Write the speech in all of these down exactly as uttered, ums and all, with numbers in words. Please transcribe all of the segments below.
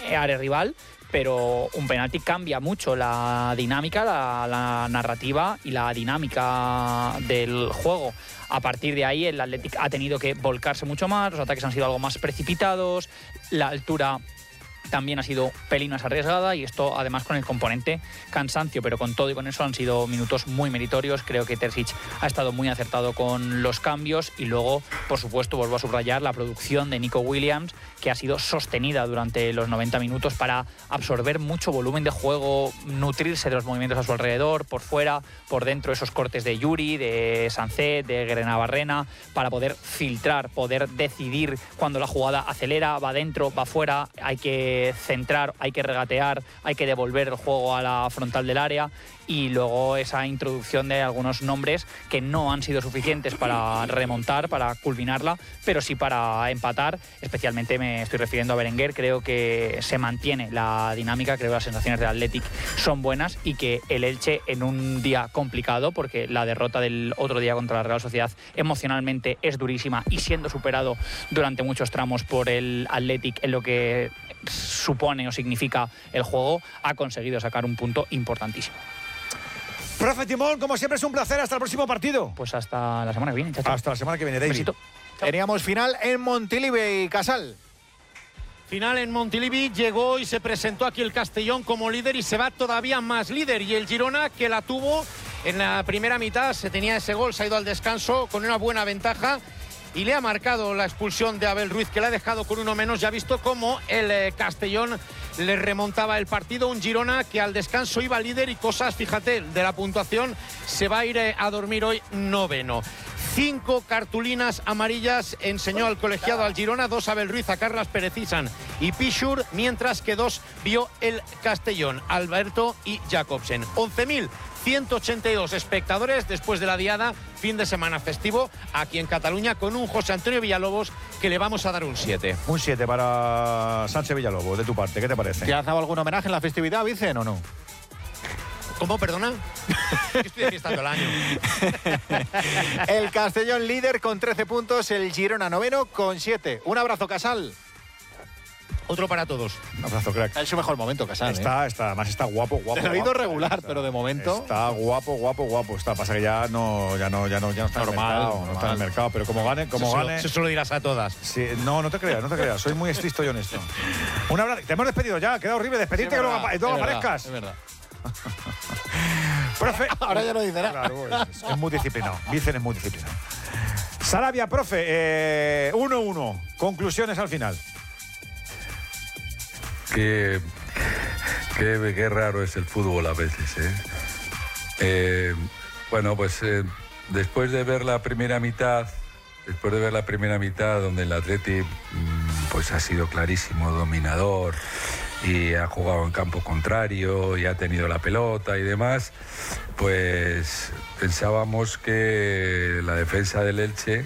área rival, pero un penalti cambia mucho la dinámica, la, la narrativa y la dinámica del juego. A partir de ahí el Athletic ha tenido que volcarse mucho más, los ataques han sido algo más precipitados, la altura también ha sido pelín más arriesgada, y esto además con el componente cansancio, pero con todo y con eso han sido minutos muy meritorios. Creo que Terzic ha estado muy acertado con los cambios, y luego, por supuesto, vuelvo a subrayar la producción de Nico Williams, que ha sido sostenida durante los noventa minutos para absorber mucho volumen de juego, nutrirse de los movimientos a su alrededor, por fuera, por dentro, esos cortes de Yuri, de Sancet, de Grenabarrena, para poder filtrar, poder decidir cuando la jugada acelera, va dentro, va fuera, hay que centrar, hay que regatear, hay que devolver el juego a la frontal del área. Y luego esa introducción de algunos nombres que no han sido suficientes para remontar, para culminarla, pero sí para empatar. Especialmente me estoy refiriendo a Berenguer. Creo que se mantiene la dinámica, creo que las sensaciones del Athletic son buenas, y que el Elche, en un día complicado, porque la derrota del otro día contra la Real Sociedad emocionalmente es durísima, y siendo superado durante muchos tramos por el Athletic en lo que supone o significa el juego, ha conseguido sacar un punto importantísimo. Profe Timón, como siempre es un placer. Hasta el próximo partido. Pues hasta la semana que viene, chacho. Hasta la semana que viene, David. Besito. Teníamos final en Montilivi, Casal. Final en Montilivi, llegó y se presentó aquí el Castellón como líder, y se va todavía más líder. Y el Girona, que la tuvo en la primera mitad, se tenía ese gol, se ha ido al descanso con una buena ventaja, y le ha marcado la expulsión de Abel Ruiz, que le ha dejado con uno menos. Ya ha visto cómo el eh, Castellón le remontaba el partido. Un Girona que al descanso iba líder, y cosas, fíjate, de la puntuación, se va a ir eh, a dormir hoy noveno. Cinco cartulinas amarillas enseñó al colegiado al Girona, dos Abel Ruiz, a Carlas Perecisan y Pichur, mientras que dos vio el Castellón, Alberto y Jacobsen. once mil ciento ochenta y dos espectadores después de la diada, fin de semana festivo aquí en Cataluña, con un José Antonio Villalobos que le vamos a dar un siete. Un siete para Sánchez Villalobos, de tu parte. ¿Qué te parece? ¿Te has dado algún homenaje en la festividad, Vicen, o no? ¿Cómo, perdona? Estoy de fiesta todo el año. El Castellón líder con trece puntos, el Girona noveno con siete. Un abrazo, Casal. Otro para todos. Un abrazo, crack. Está en su mejor momento, Casal. Está, ¿eh? está, además está guapo, guapo. Te lo ha ido guapo. regular, Está, pero de momento. Está guapo, guapo, guapo. Está, pasa que ya no, ya no, ya no, ya no está Normal, en el mercado. normal. No está en el mercado, pero como gane, como Eso, gane. eso se lo dirás a todas. Sí, no, no te creas, no te creas. Soy muy estricto y honesto. Un abrazo. Te hemos despedido ya. Queda horrible despedirte, Sí, que luego, verdad, apa- luego es verdad, aparezcas. Es verdad. Profe. Ahora ya no dice nada. Claro, es, es muy disciplinado. Vicen es muy disciplinado. Sarabia, profe, eh, uno uno. Conclusiones al final. Qué, qué, qué raro es el fútbol a veces, ¿eh? Eh, bueno, pues eh, después de ver la primera mitad, después de ver la primera mitad donde el Atleti mm, pues ha sido clarísimo dominador y ha jugado en campo contrario y ha tenido la pelota y demás, pues pensábamos que la defensa del Elche,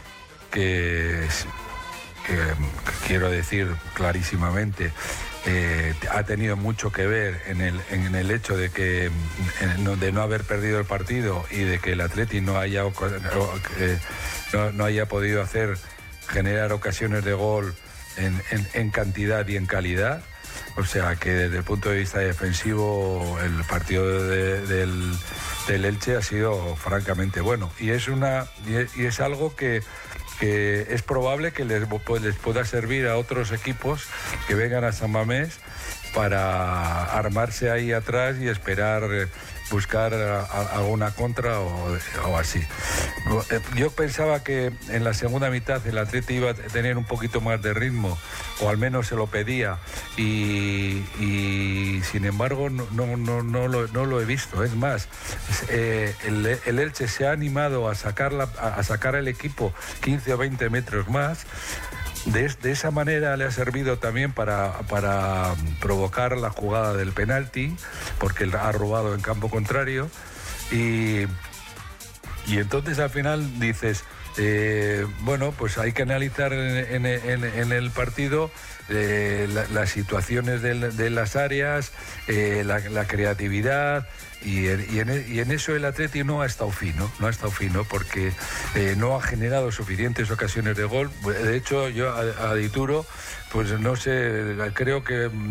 que, que, que quiero decir clarísimamente, Eh, ha tenido mucho que ver en el, en el hecho de que en, de no haber perdido el partido y de que el Atleti no haya eh, no, no haya podido hacer generar ocasiones de gol en, en, en cantidad y en calidad. O sea que desde el punto de vista defensivo el partido de, del, del Elche ha sido francamente bueno, y es una y es, y es algo que que es probable que les, pues, les pueda servir a otros equipos que vengan a San Mamés para armarse ahí atrás y esperar eh, buscar a, a, alguna contra o, o así. Yo pensaba que en la segunda mitad el Atleti iba a tener un poquito más de ritmo, o al menos se lo pedía, y, y sin embargo no, no, no, no, lo, no lo he visto. Es más, eh, el, el Elche se ha animado a sacar, la, a sacar el equipo quince o veinte metros más. De, de esa manera le ha servido también para, para provocar la jugada del penalti, porque él ha robado en campo contrario, y, y entonces al final dices, eh, bueno, pues hay que analizar en, en, en, en el partido eh, la, las situaciones de, de las áreas, eh, la, la creatividad. Y en, y, en, y en eso el Atleti no ha estado fino, no ha estado fino porque eh, no ha generado suficientes ocasiones de gol. De hecho, yo a, a Dituro, pues no sé, creo que